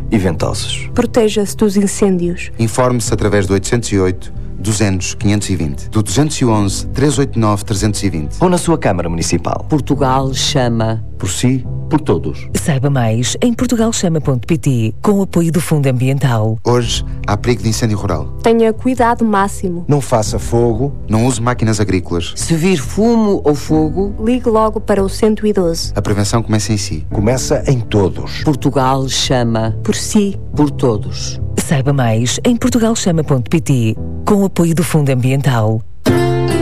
e ventosos. Proteja-se dos incêndios. Informe-se através do 808 200 520, do 211 389 320 ou na sua Câmara Municipal. Portugal chama. Por si, por todos. Saiba mais em portugalchama.pt, com o apoio do Fundo Ambiental. Hoje há perigo de incêndio rural. Tenha cuidado máximo. Não faça fogo. Não use máquinas agrícolas. Se vir fumo ou fogo, ligue logo para o 112. A prevenção começa em si. Começa em todos. Portugal chama. Por si. Por todos. Saiba mais em portugalchama.pt, com o apoio do Fundo Ambiental.